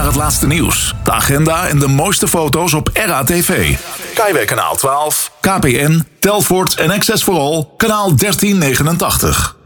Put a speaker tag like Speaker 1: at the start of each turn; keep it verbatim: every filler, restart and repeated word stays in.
Speaker 1: het laatste nieuws, de agenda en de mooiste foto's op R A T V. Kaiweg kanaal twaalf, K P N, Telfort en Access for All, kanaal dertien negenentachtig.